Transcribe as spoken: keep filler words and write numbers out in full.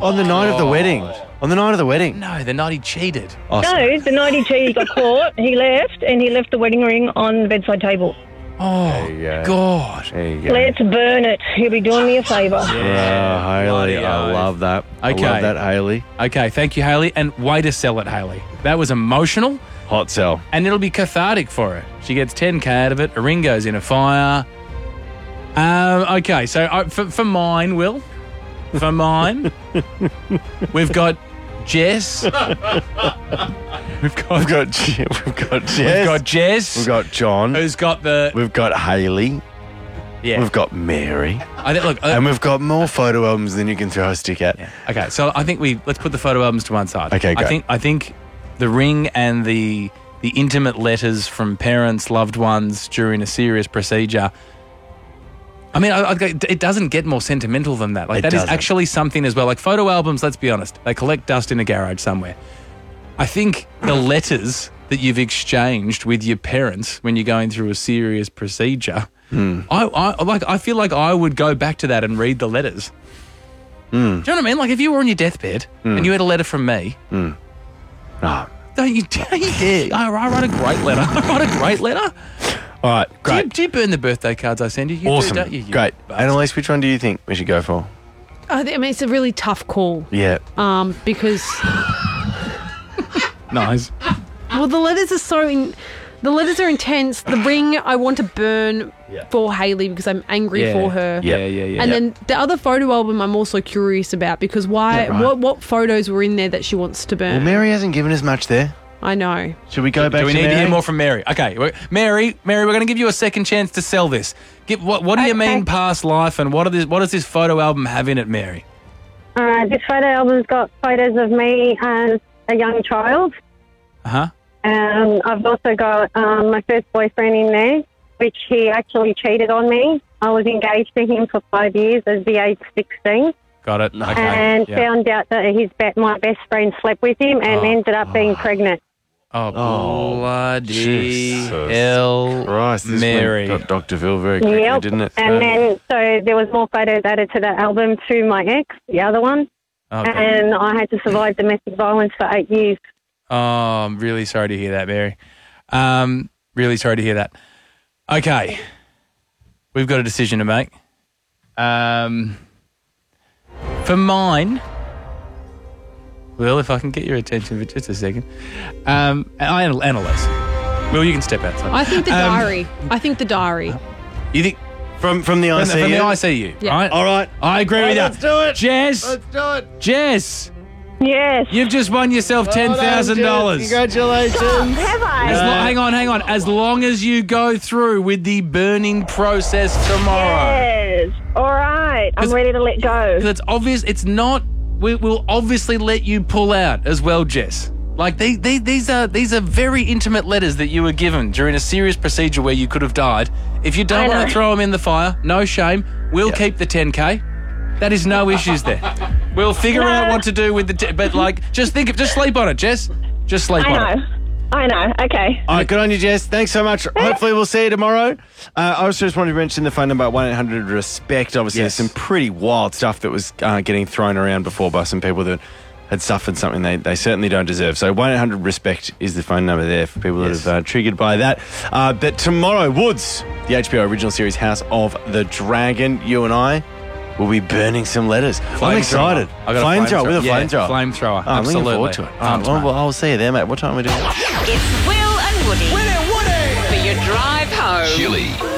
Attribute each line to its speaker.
Speaker 1: On the night of the wedding. On the night of the wedding.
Speaker 2: No, the night he cheated.
Speaker 1: Oh,
Speaker 3: No, the night he cheated, he got caught. He left, and he left the wedding ring on the bedside table.
Speaker 2: Oh,
Speaker 1: There you go.
Speaker 2: God.
Speaker 1: There you go.
Speaker 3: Let's burn it. He'll be doing me a favour.
Speaker 1: Oh, Haley,
Speaker 2: bloody
Speaker 1: I
Speaker 2: oath.
Speaker 1: love that. I
Speaker 2: Okay.
Speaker 1: love that, Haley.
Speaker 2: Okay, thank you, Haley. And way to sell it, Haley. That was emotional,
Speaker 1: Hot sell.
Speaker 2: and it'll be cathartic for her. She gets ten K out of it. A ring goes in a fire. Um, okay, so uh, for, for mine, Will, for mine, we've got Jess. We've got,
Speaker 1: We've got, Je- we've got Jess.
Speaker 2: we've got Jess.
Speaker 1: We've got John.
Speaker 2: who's got the
Speaker 1: We've got Haley.
Speaker 2: yeah.
Speaker 1: We've got Mary.
Speaker 2: I think, look, uh,
Speaker 1: And we've got more photo albums than you can throw a stick at.
Speaker 2: okay, so I think we let's put the photo albums to one side.
Speaker 1: Okay,
Speaker 2: I
Speaker 1: go.
Speaker 2: think I think the ring and the the intimate letters from parents, loved ones during a serious procedure. I mean, I, I, it doesn't get more sentimental than that. Like
Speaker 1: It
Speaker 2: that is
Speaker 1: doesn't.
Speaker 2: actually something as well. Like photo albums, let's be honest, they collect dust in a garage somewhere. I think the letters that you've exchanged with your parents when you're going through a serious procedure,
Speaker 1: Hmm.
Speaker 2: I, I like. I feel like I would go back to that and read the letters.
Speaker 1: Hmm.
Speaker 2: Do you know what I mean? Like if you were on your deathbed and you had a letter from me,
Speaker 1: Ah.
Speaker 2: don't you, don't you dare? I, I write a great letter. I write a great letter.
Speaker 1: All right,
Speaker 2: Do you,
Speaker 1: great.
Speaker 2: do you burn the birthday cards I send you? You
Speaker 1: Awesome.
Speaker 2: Do, don't you? You
Speaker 1: Great.
Speaker 2: bastard.
Speaker 1: Annalise, which one do you think we should go for?
Speaker 4: I thi- I mean, it's a really tough call
Speaker 1: Yeah.
Speaker 4: um, because,
Speaker 2: Nice.
Speaker 4: well, the letters are so in, the letters are intense. The ring I want to burn
Speaker 1: Yeah.
Speaker 4: for Haley because I'm angry
Speaker 2: Yeah.
Speaker 4: for her.
Speaker 2: Yeah, yeah, yeah.
Speaker 4: And
Speaker 2: yeah.
Speaker 4: then the other photo album I'm also curious about because why?
Speaker 1: Yeah, right.
Speaker 4: What what photos were in there that she wants to burn?
Speaker 1: Well, Mary hasn't given us much there.
Speaker 4: I know.
Speaker 1: Should we go back
Speaker 2: Do we
Speaker 1: to
Speaker 2: need
Speaker 1: Mary?
Speaker 2: to hear more from Mary? Okay, we're- Mary, Mary, we're going to give you a second chance to sell this. Give, what, what do you
Speaker 3: Okay.
Speaker 2: mean past life, and what, are this, what does this photo album have in it, Mary?
Speaker 3: Uh, this photo album's got photos of me as a young child.
Speaker 2: Uh huh.
Speaker 3: Um, I've also got um, my first boyfriend in there, which he actually cheated on me. I was engaged to him for five years as the age sixteen,
Speaker 2: Got it. Okay.
Speaker 3: and
Speaker 2: yeah.
Speaker 3: found out that his be- my best friend slept with him and
Speaker 2: Oh.
Speaker 3: ended up being pregnant.
Speaker 2: Oh,
Speaker 1: Oh,
Speaker 2: bloody
Speaker 1: Jesus
Speaker 2: hell,
Speaker 1: Christ, this
Speaker 2: Mary.
Speaker 1: one got Doctor Phil very quickly,
Speaker 3: Yep.
Speaker 1: didn't it?
Speaker 3: And then so there was more photos added to that album through my ex, the other one,
Speaker 2: Okay.
Speaker 3: and I had to survive domestic violence for eight years.
Speaker 2: Oh, I'm really sorry to hear that, Mary. Um, really sorry to hear that. Okay, we've got a decision to make. Um, for mine, Will, if I can get your attention for just a second, um, I analyze. Will, you can step outside.
Speaker 4: I think the
Speaker 2: Um,
Speaker 4: diary. I think the diary.
Speaker 2: You think
Speaker 1: From from the
Speaker 2: from,
Speaker 1: I
Speaker 2: the,
Speaker 1: C U.
Speaker 2: from the I C U?
Speaker 4: Yeah.
Speaker 2: Right?
Speaker 1: All right.
Speaker 2: I agree
Speaker 1: All
Speaker 2: with
Speaker 1: right,
Speaker 2: you.
Speaker 1: let's do it.
Speaker 2: Jess,
Speaker 1: Let's do it.
Speaker 2: Jess,
Speaker 3: Yes.
Speaker 2: you've just won yourself ten thousand dollars.
Speaker 1: Congratulations.
Speaker 3: Have I?
Speaker 2: As lo- hang on, hang on. As long as you go through with the burning process tomorrow.
Speaker 3: Yes. All right. I'm
Speaker 2: 'Cause-
Speaker 3: ready to let go.
Speaker 2: Because it's obvious, it's not, we, we'll obviously let you pull out as well, Jess. Like, they, they, these are these are very intimate letters that you were given during a serious procedure where you could have died. If you
Speaker 3: I
Speaker 2: don't want
Speaker 3: know.
Speaker 2: to throw them in the fire, no shame. We'll keep the ten K. That is no issues there. We'll figure
Speaker 3: No.
Speaker 2: out what to do with the, t- but like, just think of, just sleep on it, Jess. Just sleep on
Speaker 3: I
Speaker 2: it.
Speaker 3: know. I know. Okay.
Speaker 1: All right, good on you, Jess. Thanks so much. Hopefully we'll see you tomorrow. Uh, I also just wanted to mention the phone number, one eight hundred RESPECT. Obviously,
Speaker 2: Yes.
Speaker 1: there's some pretty wild stuff that was uh, getting thrown around before by some people that had suffered something they, they certainly don't deserve. So one eight hundred RESPECT is the phone number there for people
Speaker 2: Yes.
Speaker 1: that have uh, triggered by that. Uh, but tomorrow, Woods, the H B O original series House of the Dragon, you and I will be burning some letters. I'm excited.
Speaker 2: I got a
Speaker 1: Flamethrower with a
Speaker 2: Yeah,
Speaker 1: flamethrower.
Speaker 2: flamethrower.
Speaker 1: Oh, I'm looking
Speaker 2: Absolutely.
Speaker 1: forward to it. Oh,
Speaker 2: Pumped,
Speaker 1: well,
Speaker 2: mate.
Speaker 1: well, I'll see you there, mate. What time are we doing?
Speaker 5: It's Will and Woody.
Speaker 6: Winnie, Woody!
Speaker 5: For your drive home.
Speaker 6: Chili.